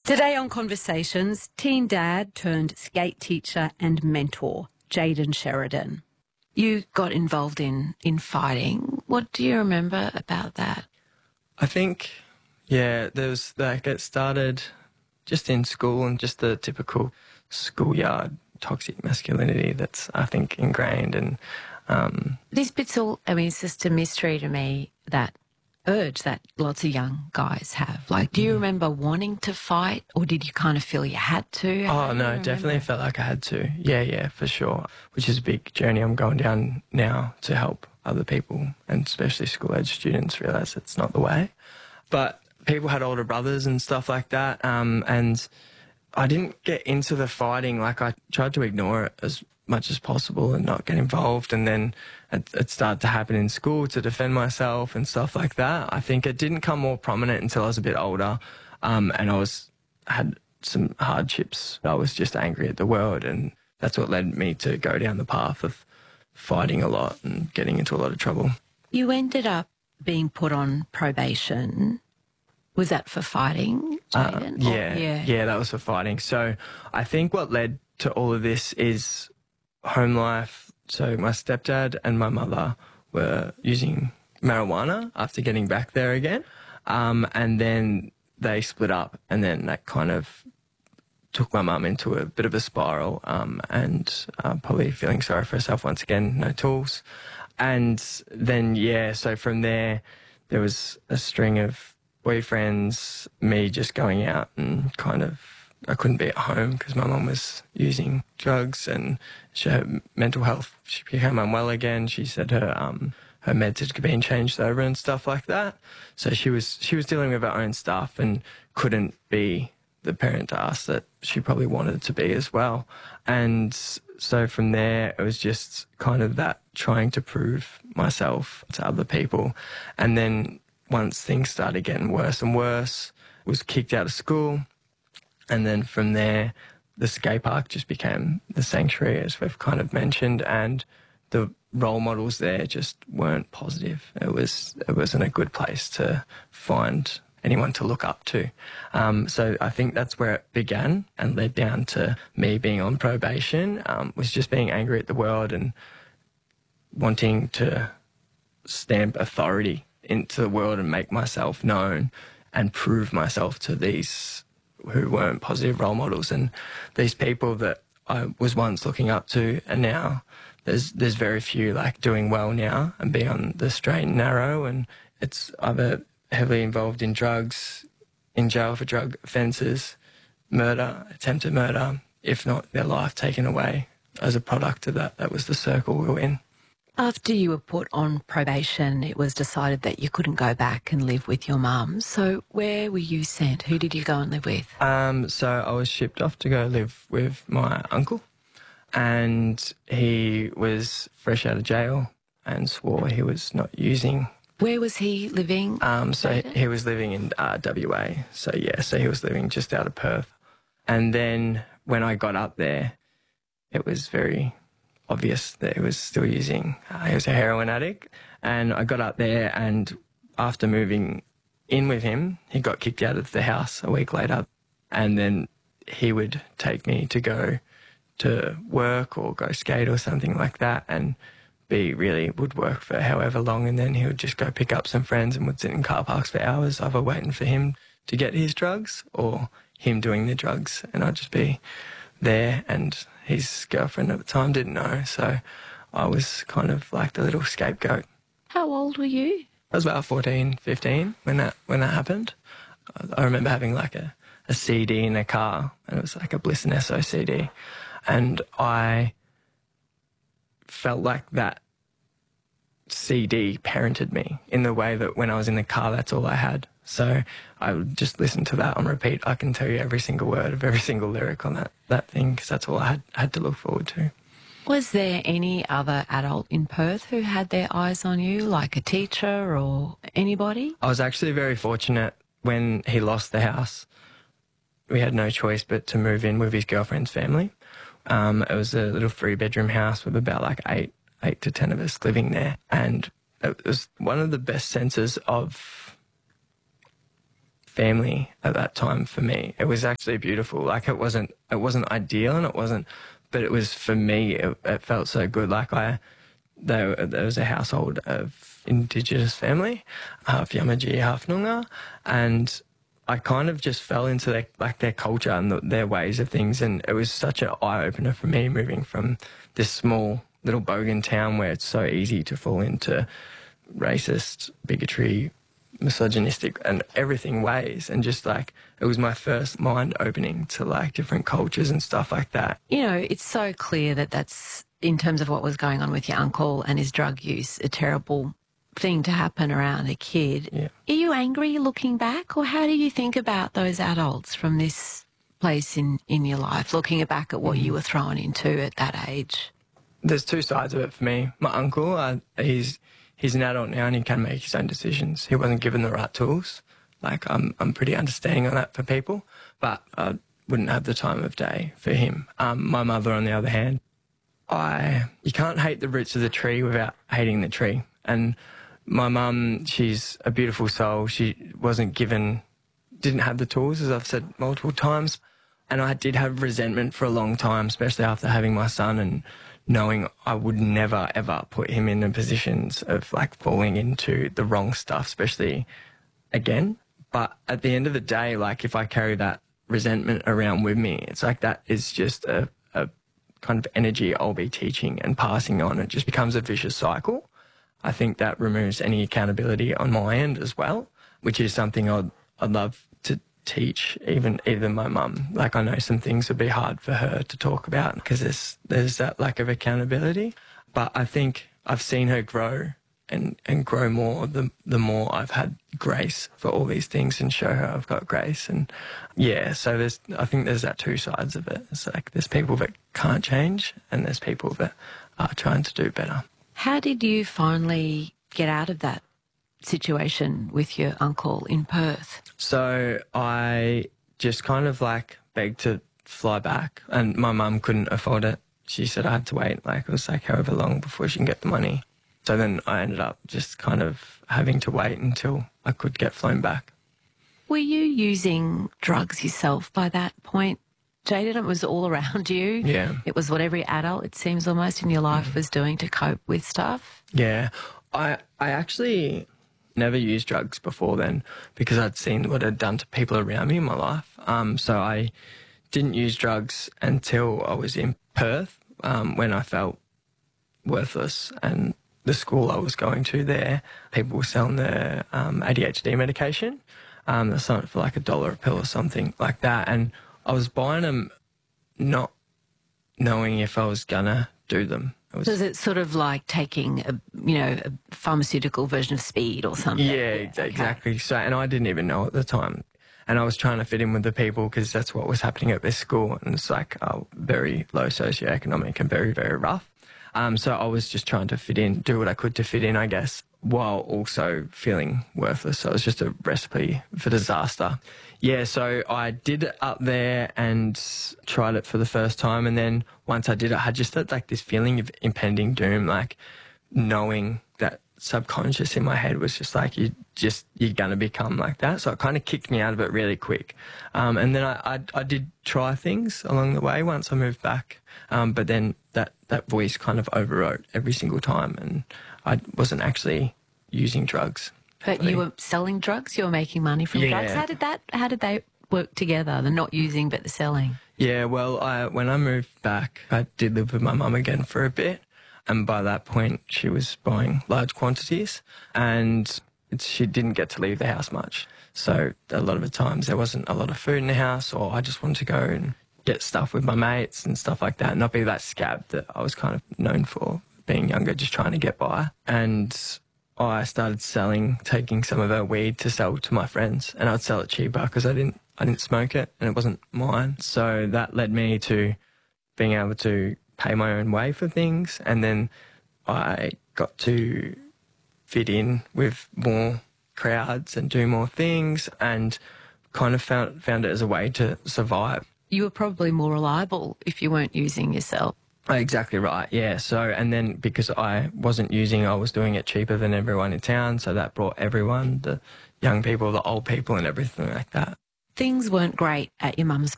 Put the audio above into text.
Today on Conversations, teen dad turned skate teacher and mentor, Jayden Sheridan. You got involved in fighting. What do you remember about that? I think, it started just in school and just the typical schoolyard toxic masculinity that's, I think, ingrained. And This bit's all, it's just a mystery to me, that urge that lots of young guys have. Like, do you remember wanting to fight, or did you kind of feel you had to? Oh, no, definitely felt like I had to. Yeah, for sure. Which is a big journey I'm going down now to help other people, and especially school-age students, realise it's not the way. But people had older brothers and stuff like that, and I didn't get into the fighting. Like, I tried to ignore it as much as possible and not get involved, and then it started to happen in school to defend myself and stuff like that. I think it didn't come more prominent until I was a bit older, and I had some hardships. I was just angry at the world, and that's what led me to go down the path of fighting a lot and getting into a lot of trouble. You ended up being put on probation. Was that for fighting, Jayden? Yeah, that was for fighting. So I think what led to all of this is home life. So my stepdad and my mother were using marijuana after getting back there again. And then they split up, and then that kind of took my mum into a bit of a spiral, and probably feeling sorry for herself once again, no tools. And then, so from there was a string of boyfriends, me just going out and I couldn't be at home because my mum was using drugs, and her mental health, she became unwell again. She said her meds had been changed over and stuff like that. So she was dealing with her own stuff and couldn't be the parent to us that she probably wanted to be as well. And so from there, it was just kind of that trying to prove myself to other people. And then once things started getting worse and worse, was kicked out of school. And then from there, the skate park just became the sanctuary, as we've kind of mentioned, and the role models there just weren't positive. It wasn't a good place to find anyone to look up to. So I think that's where it began and led down to me being on probation, was just being angry at the world and wanting to stamp authority into the world and make myself known and prove myself to these who weren't positive role models, and these people that I was once looking up to, and now there's very few like doing well now and being on the straight and narrow, and it's either heavily involved in drugs, in jail for drug offences, murder, attempted murder, if not their life taken away as a product of that. That was the circle we were in. After you were put on probation, it was decided that you couldn't go back and live with your mum. So where were you sent? Who did you go and live with? So I was shipped off to go live with my uncle, and he was fresh out of jail and swore he was not using. Where was he living? So he was living in WA. So he was living just out of Perth. And then when I got up there, it was very obvious that he was still using. He was a heroin addict. And I got up there, and after moving in with him, he got kicked out of the house a week later. And then he would take me to go to work or go skate or something like that, and would work for however long, and then he would just go pick up some friends and would sit in car parks for hours, either waiting for him to get his drugs or him doing the drugs, and I'd just be there, and his girlfriend at the time didn't know, so I was kind of like the little scapegoat. How old were you? I was about 14, 15 when that happened. I remember having like a CD in a car, and it was like a Bliss and Esso CD, and I felt like that CD parented me in the way that when I was in the car, that's all I had. So I would just listen to that on repeat. I can tell you every single word of every single lyric on that thing, because that's all I had to look forward to. Was there any other adult in Perth who had their eyes on you, like a teacher or anybody? I was actually very fortunate when he lost the house. We had no choice but to move in with his girlfriend's family. It was a little 3-bedroom house with about like 8 to 10 of us living there. And it was one of the best senses of family at that time for me. It was actually beautiful. Like it wasn't ideal, and but it was, for me, it felt so good. Like there was a household of Indigenous family, half Yamaji, half Noongar, and I kind of just fell into their culture and their ways of things, and it was such an eye-opener for me, moving from this small little bogan town where it's so easy to fall into racist, bigotry, misogynistic and everything ways, and just like it was my first mind opening to like different cultures and stuff like that. You know, it's so clear that that's, in terms of what was going on with your uncle and his drug use, a terrible thing to happen around a kid. Yeah. Are you angry looking back, or how do you think about those adults from this place in your life, looking back at what you were thrown into at that age? There's two sides of it for me. My uncle, he's an adult now and he can make his own decisions. He wasn't given the right tools. Like I'm pretty understanding on that for people, but I wouldn't have the time of day for him. My mother, on the other hand, you can't hate the roots of the tree without hating the tree. And my mum, she's a beautiful soul. She didn't have the tools, as I've said multiple times. And I did have resentment for a long time, especially after having my son and knowing I would never, ever put him in the positions of like falling into the wrong stuff, especially again. But at the end of the day, like if I carry that resentment around with me, it's like that is just a kind of energy I'll be teaching and passing on. It just becomes a vicious cycle. I think that removes any accountability on my end as well, which is something I'd love to teach even my mum. Like I know some things would be hard for her to talk about because there's that lack of accountability. But I think I've seen her grow and grow more the more I've had grace for all these things and show her I've got grace. And yeah, so I think there's that two sides of it. It's like there's people that can't change and there's people that are trying to do better. How did you finally get out of that situation with your uncle in Perth? So I just kind of like begged to fly back, and my mum couldn't afford it. She said I had to wait, like it was like however long before she can get the money. So then I ended up just kind of having to wait until I could get flown back. Were you using drugs yourself by that point, Jayden? It was all around you. Yeah. It was what every adult, it seems almost, in your life was doing to cope with stuff. Yeah. I actually never used drugs before then because I'd seen what it had done to people around me in my life. So I didn't use drugs until I was in Perth, when I felt worthless. And the school I was going to there, people were selling their ADHD medication. That's something for like $1 a pill or something like that. And I was buying them not knowing if I was going to do them. So is it sort of like taking a pharmaceutical version of speed or something? Yeah, exactly. So, and I didn't even know at the time. And I was trying to fit in with the people because that's what was happening at this school. And it's like very low socioeconomic and very, very rough. So I was just trying to fit in, do what I could to fit in, I guess, while also feeling worthless. So it was just a recipe for disaster. Yeah, so I did it up there and tried it for the first time. And then once I did it, I had just like this feeling of impending doom, like knowing that subconscious in my head was just like, you're going to become like that. So it kind of kicked me out of it really quick. And then I did try things along the way once I moved back. But then that voice kind of overwrote every single time, and I wasn't actually using drugs. But you were selling drugs? You were making money from drugs? How did they work together, the not using but the selling? Yeah, well, when I moved back, I did live with my mum again for a bit. And by that point, she was buying large quantities and she didn't get to leave the house much. So a lot of the times there wasn't a lot of food in the house, or I just wanted to go and get stuff with my mates and stuff like that, and not be that scab that I was kind of known for being younger, just trying to get by. And I started taking some of her weed to sell to my friends, and I'd sell it cheaper because I didn't smoke it and it wasn't mine. So that led me to being able to pay my own way for things, and then I got to fit in with more crowds and do more things, and kind of found it as a way to survive. You were probably more reliable if you weren't using yourself. Exactly right, yeah. So, and then because I wasn't using, I was doing it cheaper than everyone in town, so that brought everyone the young people, the old people and everything like that. Things weren't great at your mum's